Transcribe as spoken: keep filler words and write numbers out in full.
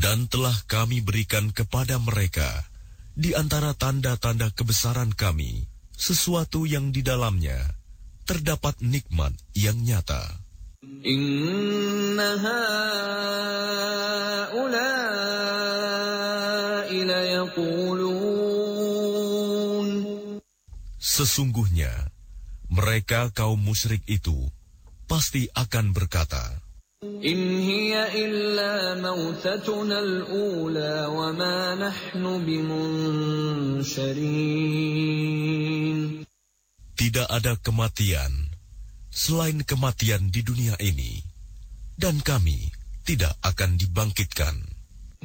Dan telah kami berikan kepada mereka di antara tanda-tanda kebesaran kami sesuatu yang di dalamnya terdapat nikmat yang nyata. Inna haula'i layaqulun. Sesungguhnya mereka kaum musyrik itu pasti akan berkata, In hiya illa mautatuna al-ula wa ma nahnu bimunsharin. Tidak ada kematian selain kematian di dunia ini, dan kami tidak akan dibangkitkan.